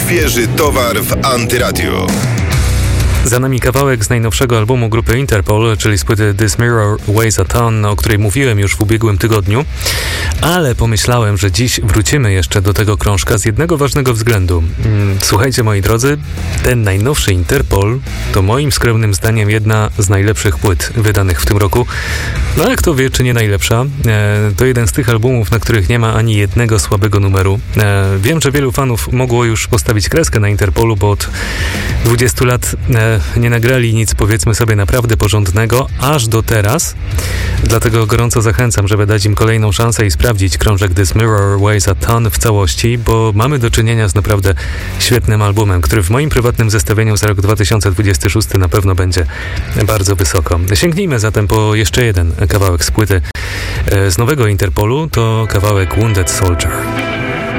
Świeży towar w Antyradiu. Za nami kawałek z najnowszego albumu grupy Interpol, czyli z płyty This Mirror Weighs a Ton, o której mówiłem już w ubiegłym tygodniu, ale pomyślałem, że dziś wrócimy jeszcze do tego krążka z jednego ważnego względu. Słuchajcie, moi drodzy, ten najnowszy Interpol to moim skromnym zdaniem jedna z najlepszych płyt wydanych w tym roku. No ale kto wie, czy nie najlepsza. To jeden z tych albumów, na których nie ma ani jednego słabego numeru. Wiem, że wielu fanów mogło już postawić kreskę na Interpolu, bo od 20 lat nie nagrali nic, powiedzmy sobie, naprawdę porządnego, aż do teraz. Dlatego gorąco zachęcam, żeby dać im kolejną szansę i sprawdzić krążek This Mirror Weighs a Ton w całości, bo mamy do czynienia z naprawdę świetnym albumem, który w moim prywatnym zestawieniu za rok 2026 na pewno będzie bardzo wysoko. Sięgnijmy zatem po jeszcze jeden kawałek z płyty z nowego Interpolu, to kawałek Wounded Soldier.